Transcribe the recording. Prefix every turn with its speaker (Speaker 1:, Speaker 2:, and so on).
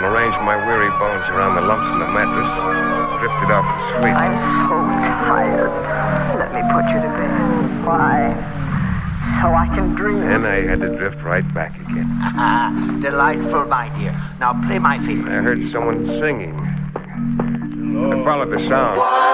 Speaker 1: Arranged my weary bones around the lumps in the mattress. Drifted off to sleep.
Speaker 2: I'm so tired. Let me put you to bed. Why? So I can dream.
Speaker 1: Then I had to drift right back again.
Speaker 3: Delightful, my dear. Now play my favorite.
Speaker 1: I heard someone singing. I followed the sound.